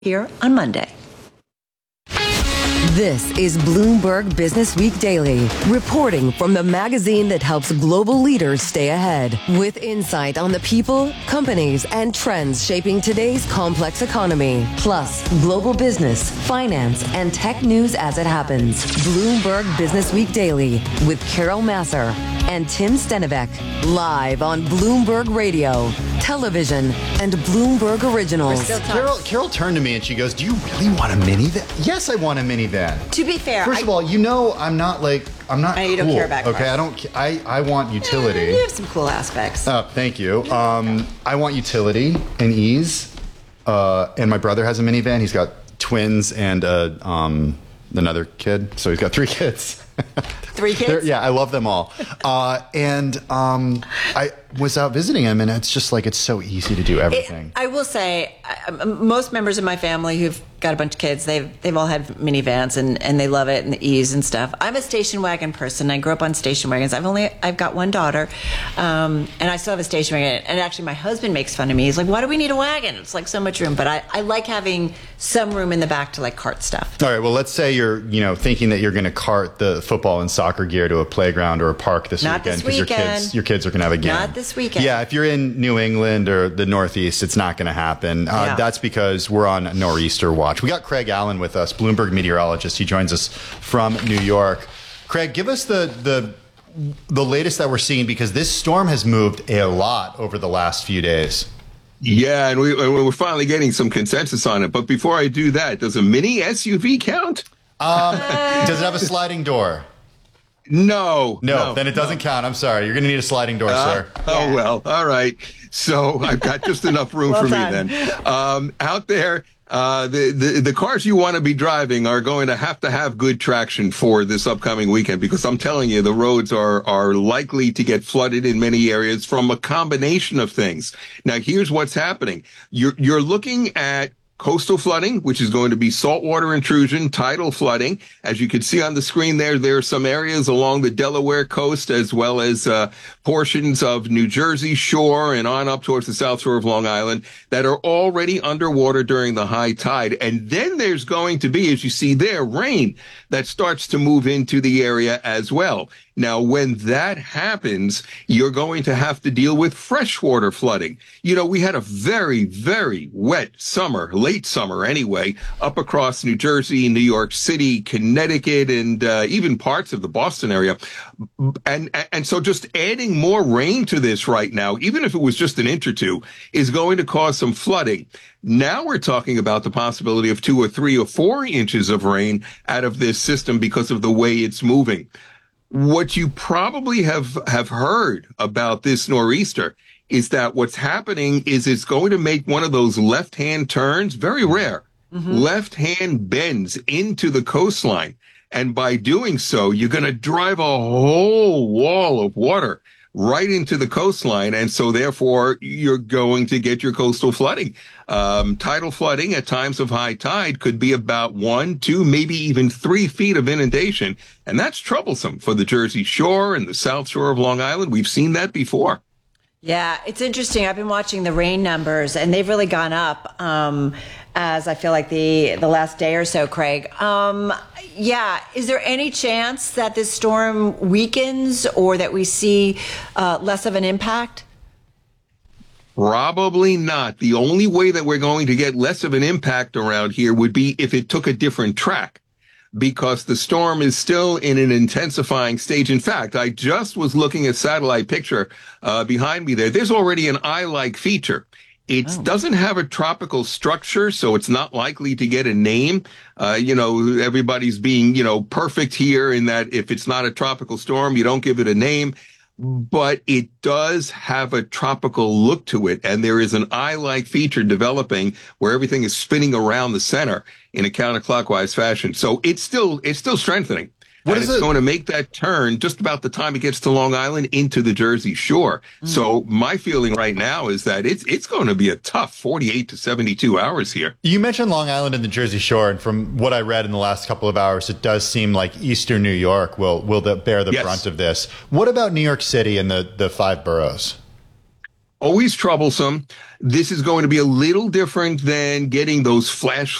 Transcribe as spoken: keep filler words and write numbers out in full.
here on Monday. This is Bloomberg Business Week Daily, reporting from the magazine that helps global leaders stay ahead, with insight on the people, companies, and trends shaping today's complex economy, plus global business, finance, and tech news as it happens. Bloomberg Business Week Daily with Carol Massar and Tim Stenivek, live on Bloomberg Radio, television, and Bloomberg Originals. Carol, Carol turned to me and she goes, "Do you really want a minivan?" Yes, I want a minivan. To be fair, first I, of all, you know I'm not like I'm not. I know you cool, don't care about okay, cars. I don't. I I want utility. Eh, you have some cool aspects. Uh, thank you. Um, I want utility and ease. Uh, and my brother has a minivan. He's got twins and uh, um, another kid, so he's got three kids. Three kids? They're, yeah, I love them all. Uh, and um, I was out visiting him, and it's just like it's so easy to do everything. It, I will say, I, most members of my family who've got a bunch of kids, they've they've all had minivans, and, and they love it and the ease and stuff. I'm a station wagon person. I grew up on station wagons. I've only I've got one daughter, um, and I still have a station wagon. And actually, my husband makes fun of me. He's like, "Why do we need a wagon? It's like so much room." But I, I like having some room in the back to like cart stuff. All right. Well, let's say you're you know thinking that you're going to cart the football and soccer gear to a playground or a park this Not weekend this your weekend. kids your kids are going to have a game. Not this weekend. Yeah, if you're in New England or the Northeast, it's not going to happen. Uh, Yeah. That's because we're on nor'easter watch. We got Craig Allen with us, Bloomberg meteorologist. He joins us from New York. Craig, give us the the the latest that we're seeing, because this storm has moved a lot over the last few days. Yeah, and we, we're finally getting some consensus on it. But before I do that, does a mini S U V count? Um, does it have a sliding door? No, No, no then it doesn't no. count. I'm sorry. You're going to need a sliding door, Uh, sir. Oh, Yeah. well, all right. So I've got just enough room Well for done. me then. Um, out there, uh, the, the, the cars you want to be driving are going to have to have good traction for this upcoming weekend, because I'm telling you, the roads are, are likely to get flooded in many areas from a combination of things. Now, here's what's happening. You're, you're looking at coastal flooding, which is going to be saltwater intrusion, tidal flooding. As you can see on the screen there, there are some areas along the Delaware coast, as well as uh, portions of New Jersey shore and on up towards the south shore of Long Island that are already underwater during the high tide. And then there's going to be, as you see there, rain that starts to move into the area as well. Now, when that happens, you're going to have to deal with freshwater flooding. You know, we had a very, very wet summer, late summer anyway, up across New Jersey, New York City, Connecticut, and uh, even parts of the Boston area. And, and so just adding more rain to this right now, even if it was just an inch or two, is going to cause some flooding. Now we're talking about the possibility of two or three or four inches of rain out of this system because of the way it's moving. What you probably have, have heard about this nor'easter is that what's happening is it's going to make one of those left-hand turns, very rare, mm-hmm. left-hand bends into the coastline. And by doing so, you're going to drive a whole wall of water right into the coastline. And so therefore, you're going to get your coastal flooding. Um, tidal flooding at times of high tide could be about one, two, maybe even three feet of inundation. And that's troublesome for the Jersey Shore and the South Shore of Long Island. We've seen that before. Yeah, it's interesting. I've been watching the rain numbers, and they've really gone up um, as I feel like the the last day or so, Craig. Um, yeah, is there any chance that this storm weakens or that we see uh, less of an impact? Probably not. The only way that we're going to get less of an impact around here would be if it took a different track, because the storm is still in an intensifying stage. In fact, I just was looking at satellite picture uh, behind me there. There's already an eye-like feature. It oh. doesn't have a tropical structure, so it's not likely to get a name. Uh, you know, everybody's being, you know, perfect here in that if it's not a tropical storm, you don't give it a name. But it does have a tropical look to it, and there is an eye-like feature developing where everything is spinning around the center in a counterclockwise fashion. So it's still it's still strengthening. What and is it's it? going to make that turn just about the time it gets to Long Island into the Jersey Shore. Mm. So my feeling right now is that it's it's going to be a tough forty-eight to seventy-two hours here. You mentioned Long Island and the Jersey Shore, and from what I read in the last couple of hours, it does seem like Eastern New York will will the, bear the yes. brunt of this. What about New York City and the, the five boroughs? always troublesome. This is going to be a little different than getting those flash